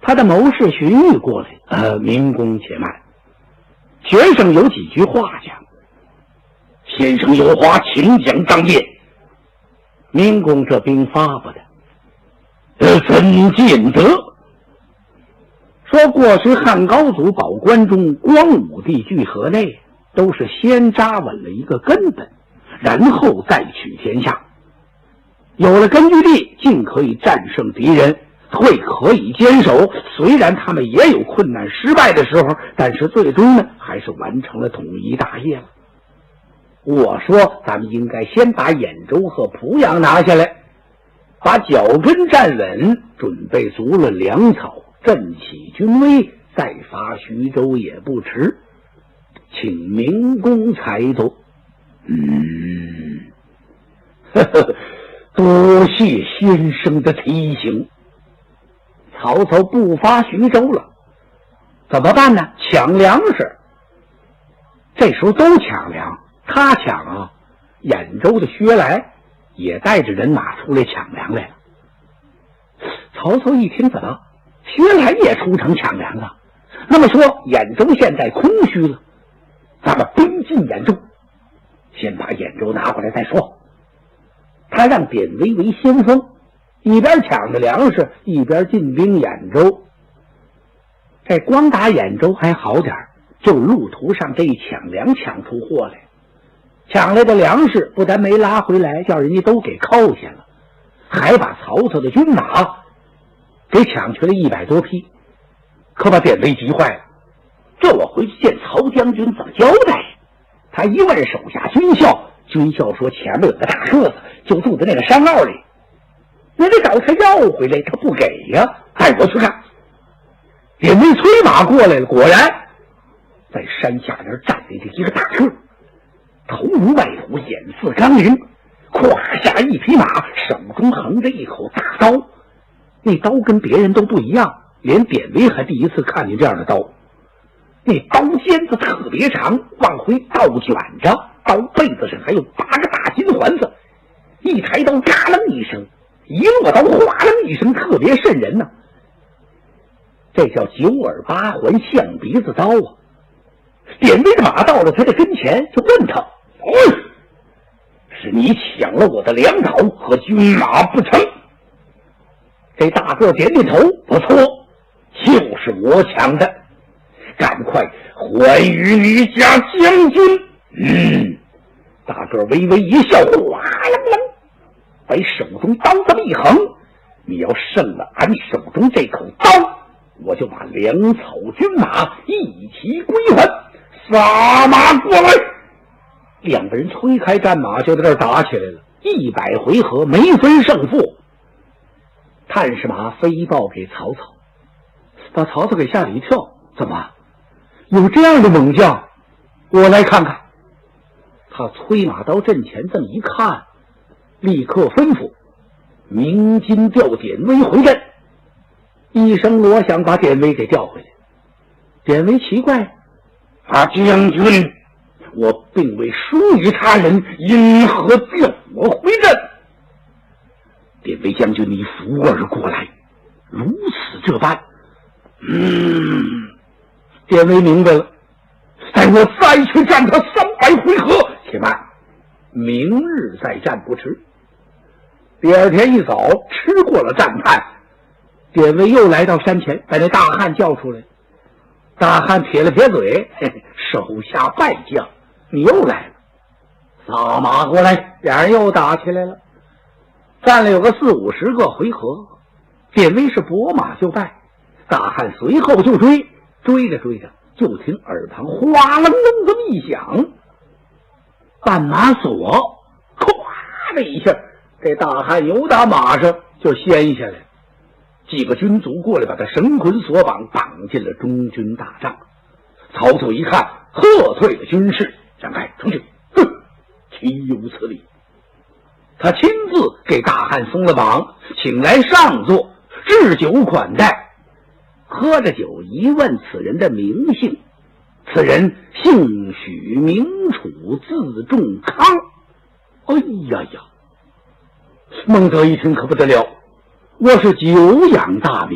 他的谋士荀彧过来，明公且慢，学生有几句话讲。先生有话，请讲张业。明公这兵发不得，怎见得？说过去汉高祖保关中、光武帝据河内，都是先扎稳了一个根本，然后再取天下。有了根据地，竟可以战胜敌人，会可以坚守。虽然他们也有困难失败的时候，但是最终呢，还是完成了统一大业了。我说咱们应该先把兖州和濮阳拿下来，把脚跟站稳，准备足了粮草，振起军威，再伐徐州也不迟。请明公裁奏。多谢先生的提醒。曹操不发徐州了，怎么办呢？抢粮食。这时候都抢粮，他抢啊，兖州的薛来也带着人马出来抢粮来了。曹操一听，怎么薛来也出城抢粮了？那么说兖州现在空虚了，咱们兵进兖州，先把兖州拿过来再说。他让典韦为先锋，一边抢着粮食，一边进兵兖州。这光打兖州还好点，就路途上这一抢粮抢出货来，抢来的粮食不但没拉回来，叫人家都给扣下了，还把曹操的军马给抢去了100多匹，可把典韦急坏了。这我回去见曹将军怎么交代？他一问手下军校，军校说前面有个大个子，就住在那个山坳里，你得找他要回来，他不给呀。带我去看。典韦催马过来了，果然在山下边站着一个大个，头如麦土，眼似钢铃，胯下一匹马，手中横着一口大刀。那刀跟别人都不一样，连典韦还第一次看见这样的刀。那刀尖子特别长，往回倒卷着，刀背子上还有8个大金环子。一抬刀嘎楞一声，一落刀哗楞一声，特别瘆人呐。这叫9耳8环象鼻子刀啊！典韦的马到了他的跟前，就问他：是你抢了我的粮草和军马不成？这大个点点头，不错，就是我抢的，赶快还与你家将军。大个微微一笑，哗楞楞，把手中刀这么一横，你要胜了俺手中这口刀，我就把粮草军马一齐归还。撒马过来！两个人推开战马，就在这儿打起来了。100回合没分胜负。探视马飞报给曹操，把曹操给吓了一跳。怎么有这样的猛将？我来看看。他催马到阵前，这么一看，立刻吩咐鸣金调典韦回阵。一声锣响，把典韦给调回来。典韦奇怪，将军，我并未疏于他人，因何调我回阵？典韦将军，你扶儿过来，如此这般。典韦明白了，待我再去战他300回合。且慢，明日再战不迟。第二天一早，吃过了战饭，典韦又来到山前，把那大汉叫出来。大汉撇了撇嘴，手下败将，你又来了。撒马过来，俩人又打起来了。战了有个40、50个回合，典韦是拨马就败，大汉随后就追，追着追着，就听耳旁哗楞楞这么一响，绊马索，咵的一下，这大汉由打马上就掀下来，几个军卒过来把他绳捆索绑，绑进了中军大帐。曹操一看，喝退了军士，让开出去，岂有此理！他亲自给大汉松了绑，请来上座，置酒款待。喝着酒，一问此人的名姓，此人姓许，名楚，字仲康。哎呀呀！孟德一听可不得了，我是久仰大名。